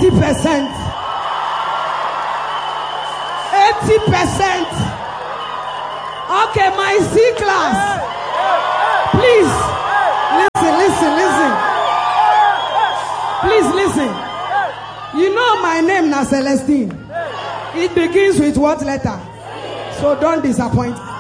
80%. 80%. Okay, my C class. Please, listen. Please listen. You know my name now, Celestine. It begins with what letter? So don't disappoint.